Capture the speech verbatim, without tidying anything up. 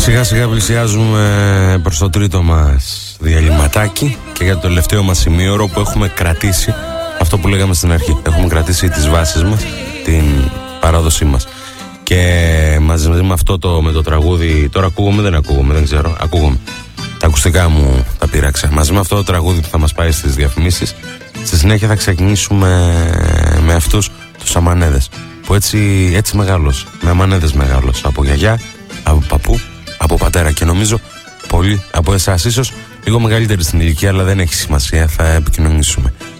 Σιγά σιγά πλησιάζουμε προς το τρίτο μας διαλυματάκι και για το τελευταίο μας σημείωρο που έχουμε κρατήσει αυτό που λέγαμε στην αρχή. Έχουμε κρατήσει τις βάσεις μας, την παράδοσή μας. Και μαζί με αυτό το, με το τραγούδι, τώρα ακούγομαι, δεν ακούγομαι, δεν ξέρω, ακούγομαι. Τα ακουστικά μου τα πείραξα. Μαζί με αυτό το τραγούδι που θα μας πάει στις διαφημίσεις, στη συνέχεια θα ξεκινήσουμε με αυτούς τους αμανέδες. Που έτσι, έτσι μεγάλος, με αμανέδες μεγάλος. Από γιαγιά, από παππού, από πατέρα και νομίζω πολλοί από εσάς, ίσως λίγο μεγαλύτεροι στην ηλικία, αλλά δεν έχει σημασία, θα επικοινωνήσουμε.